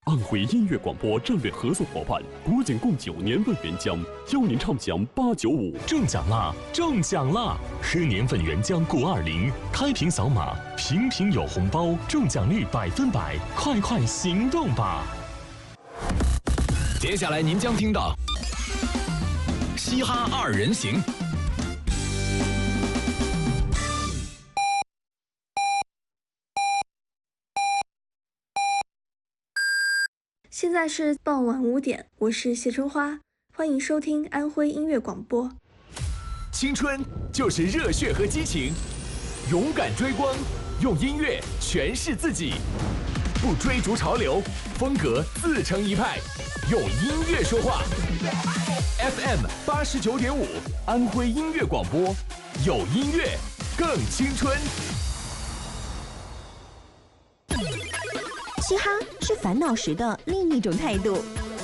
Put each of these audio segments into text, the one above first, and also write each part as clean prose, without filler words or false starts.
安徽音乐广播战略合作伙伴，国景贡酒年份原浆，邀您畅享895。 中奖啦！中奖啦！喝年份原浆钴20，开瓶扫码，瓶瓶有红包，中奖率100%，快快行动吧！ 接下来您将听到嘻哈二人行。 现在是傍晚5点，我是谢春花，欢迎收听安徽音乐广播。 青春就是热血和激情，勇敢追光，用音乐诠释自己，不追逐潮流，风格自成一派，用音乐说话。FM 89.5，安徽音乐广播，有音乐更青春。 嘻哈是烦恼时的另一种态度，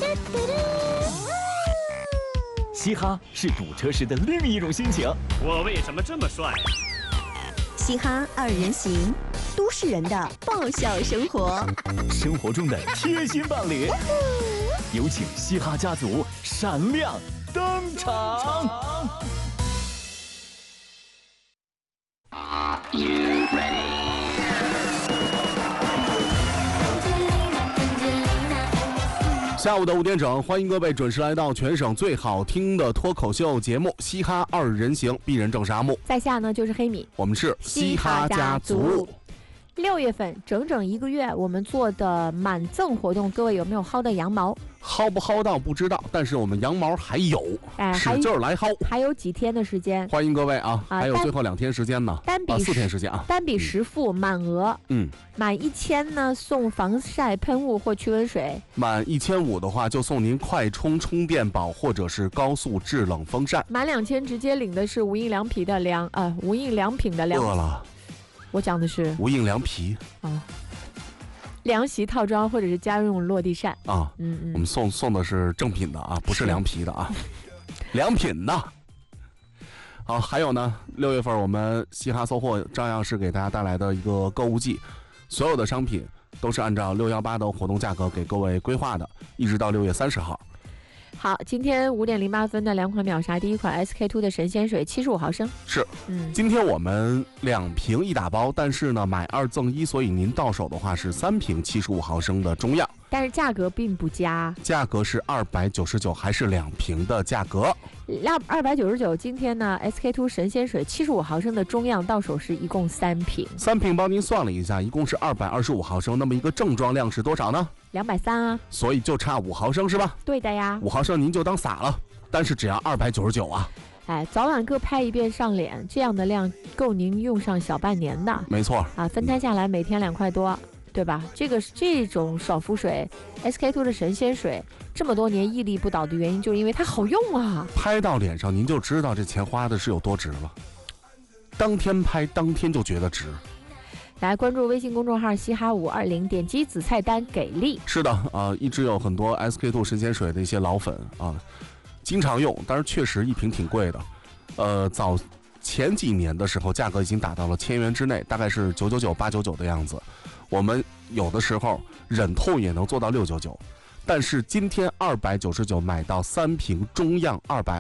嘻哈是堵车时的另一种心情。 我为什么这么帅？ 嘻哈二人行，都市人的爆笑生活， 生活中的贴心伴侣。有请嘻哈家族闪亮登场。 Are you ready? 下午的5点整，欢迎各位准时来到全省最好听的脱口秀节目《嘻哈二人行》，鄙人郑是阿木， 在下呢就是黑米， 我们是嘻哈家族。 6月份整整1个月，我们做的满赠活动，各位有没有薅到羊毛？ 薅不薅到不知道，但是我们羊毛还有，使劲来薅。 还有几天的时间， 欢迎各位啊！还有最后2天时间呢，4天时间啊， 单笔实付满额，满1000呢送防晒喷雾或驱蚊水， 满1500的话就送您快充充电宝或者是高速制冷风扇， 满2000直接领的是无印良品的无印良品的饿了。 我讲的是无印良皮凉席套装或者是家用落地扇啊，我们送的是正品的啊，不是凉皮的啊，良品的。好，还有呢，6月份我们嘻哈搜货照样是给大家带来的一个购物季，所有的商品都是按照618的活动价格给各位规划的，一直到6月30号。 好，今天5点08分的2款秒杀，第一款 SK2 的神仙水75毫升， 是，今天我们2瓶1打包，但是呢买2赠1，所以您到手的话是3瓶75毫升的中样， 但是价格并不佳，价格是299，还是2瓶的价格 ，299。今天呢 SK2 神仙水75毫升的中样到手是一共3瓶 ，3瓶帮您算了一下，一共是225毫升，那么一个正装量是多少呢 ？230啊， 所以就差5毫升是吧？ 对的呀 ，5毫升您就当撒了，但是只要299啊。 早晚各拍一遍上脸，这样的量够您用上小半年的。 没错啊，分摊下来每天2块多，对吧？这种爽肤水 SK2 的神仙水，这么多年屹立不倒的原因，就是因为它好用啊。 拍到脸上您就知道这钱花的是有多值了，当天拍当天就觉得值。 来关注微信公众号嘻哈520，点击子菜单给力。 是的一直有很多 SK2 神仙水的一些老粉啊，经常用，但是确实一瓶挺贵的。早前几年的时候，价格已经打到了1000元之内，大概是999、899的样子。我们有的时候忍痛也能做到699，但是今天299买到3瓶中样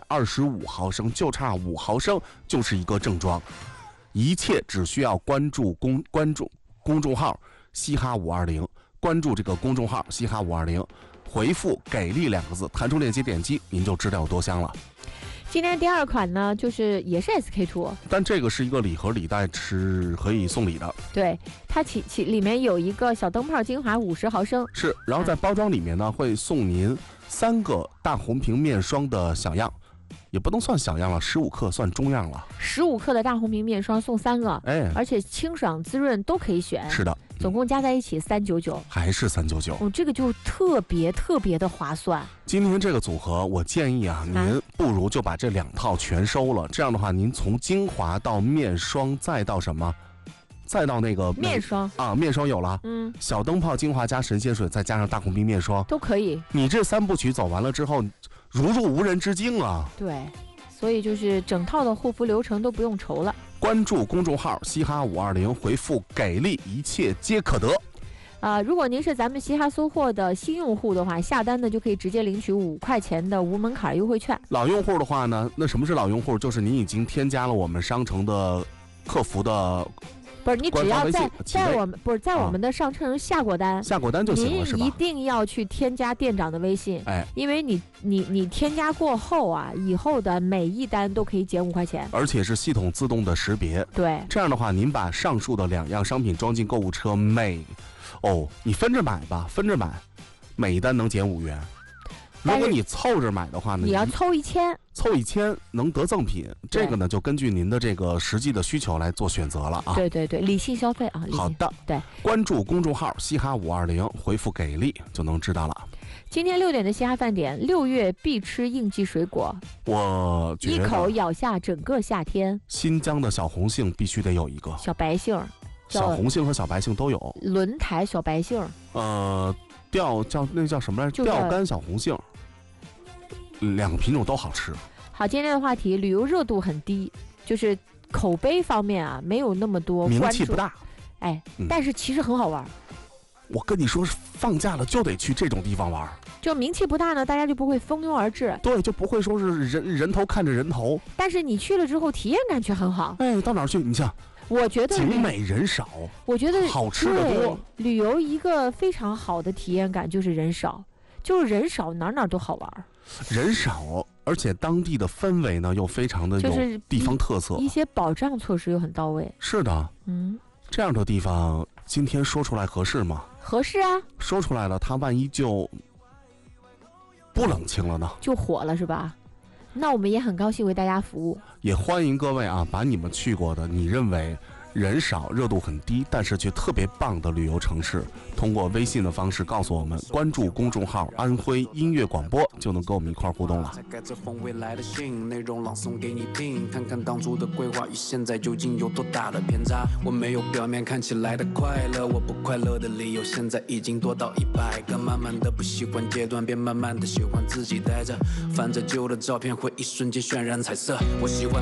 225毫升，就差5毫升就是一个正装。一切只需要关注公众号嘻哈520，关注这个公众号嘻哈520，回复给力2个字，弹出链接点击，您就知道有多香了。 今天第2款呢，就是也是 SK2， 但这个是一个礼盒，礼袋是可以送礼的。 对，它里面有一个小灯泡精华50毫升， 是，然后在包装里面呢会送您3个大红瓶面霜的小样。也不能算小样了，15克算中样了。 15克的大红瓶面霜送3个，而且清爽滋润都可以选。 是的， 总共加在一起399， 还是399。 这个就特别的划算。 今天这个组合，我建议您不如就把这2套全收了，这样的话，您从精华到面霜，再到什么？再到那个面霜面霜有了，小灯泡精华加神仙水，再加上大红瓶面霜都可以。 你这3部曲走完了之后，如入无人之境啊！ 对，所以就是整套的护肤流程都不用愁了。 关注公众号嘻哈520，回复给力，一切皆可得。 如果您是咱们嘻哈搜货的新用户的话，下单呢就可以直接领取5块钱的无门槛优惠券。 老用户的话呢，那什么是老用户？就是您已经添加了我们商城的客服的。 不是，你只要在我们的商城下过单就行了，是吧？ 您一定要去添加店长的微信，因为你添加过后啊，以后的每一单都可以减5块钱， 而且是系统自动的识别。 对， 这样的话，您把上述的2样商品装进购物车，你分着买吧，每一单能减5元。如果你凑着买的话呢， 你要凑 1000能得赠品，这个呢就根据您的这个实际的需求来做选择了啊。 对，理性消费啊。 好的， 对， 关注公众号嘻哈520，回复给力就能知道了。 今天6点的嘻哈饭点，6月必吃应季水果， 我觉得一口咬下整个夏天。 新疆的小红杏必须得有一个， 小白杏， 小红杏和小白杏都有。 轮台小白杏， 叫什么来着？钓竿小红杏。2个品种都好吃。 好，今天的话题，旅游热度很低，就是口碑方面啊，没有那么多关注， 名气不大。 但是其实很好玩。 我跟你说，放假了就得去这种地方玩。 就名气不大呢，大家就不会蜂拥而至。 对，就不会说是人头看着人头。 但是你去了之后，体验感却很好。 到哪儿去？你像， 我觉得景美人少， 我觉得好吃的多。 旅游一个非常好的体验感就是人少，哪都好玩。 人少，而且当地的氛围呢又非常的有地方特色， 一些保障措施又很到位。 是的，这样的地方今天说出来合适吗？ 合适啊。 说出来了，它万一就不冷清了呢？ 就火了是吧？那我们也很高兴为大家服务。 也欢迎各位啊，把你们去过的，你认为人少、热度很低，但是却特别棒的旅游城市，通过微信的方式告诉我们，关注公众号“安徽音乐广播”，就能跟我们一块互动了。 改着风未来的信，内容朗诵给你听，看看当初的规划与现在究竟有多大的偏差。我没有表面看起来的快乐，我不快乐的理由现在已经多到100个。慢慢的不喜欢阶段，便慢慢的喜欢自己待着，翻着旧的照片会一瞬间渲染彩色。我喜欢